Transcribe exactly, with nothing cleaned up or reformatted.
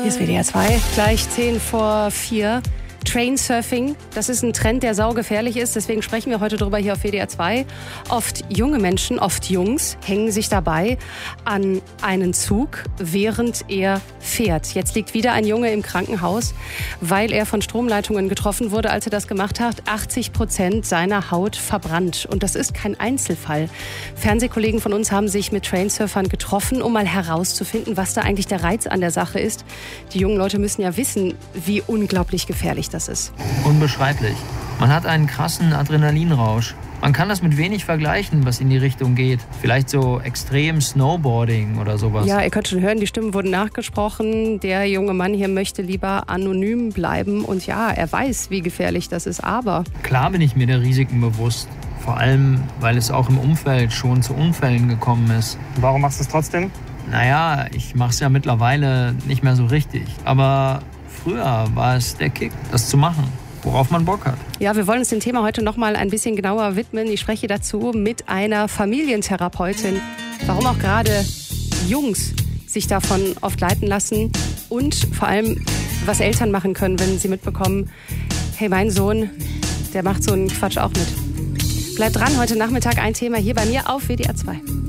Hier ist W D R zwei, gleich zehn vor vier. Trainsurfing, das ist ein Trend, der saugefährlich ist. Deswegen sprechen wir heute darüber hier auf W D R zwei. Oft junge Menschen, oft Jungs, hängen sich dabei an einen Zug, während er fährt. Jetzt liegt wieder ein Junge im Krankenhaus, weil er von Stromleitungen getroffen wurde, als er das gemacht hat. achtzig Prozent seiner Haut verbrannt. Und das ist kein Einzelfall. Fernsehkollegen von uns haben sich mit Trainsurfern getroffen, um mal herauszufinden, was da eigentlich der Reiz an der Sache ist. Die jungen Leute müssen ja wissen, wie unglaublich gefährlich das ist. Unbeschreiblich. Man hat einen krassen Adrenalinrausch. Man kann das mit wenig vergleichen, was in die Richtung geht. Vielleicht so extrem Snowboarding oder sowas. Ja, ihr könnt schon hören, die Stimmen wurden nachgesprochen. Der junge Mann hier möchte lieber anonym bleiben. Und ja, er weiß, wie gefährlich das ist, aber... Klar bin ich mir der Risiken bewusst. Vor allem, weil es auch im Umfeld schon zu Unfällen gekommen ist. Warum machst du es trotzdem? Naja, ich mach's ja mittlerweile nicht mehr so richtig. Aber früher war es der Kick, das zu machen, worauf man Bock hat. Ja, wir wollen uns dem Thema heute noch mal ein bisschen genauer widmen. Ich spreche dazu mit einer Familientherapeutin. Warum auch gerade Jungs sich davon oft leiten lassen und vor allem, was Eltern machen können, wenn sie mitbekommen, hey, mein Sohn, der macht so einen Quatsch auch mit. Bleibt dran, heute Nachmittag ein Thema hier bei mir auf W D R zwei.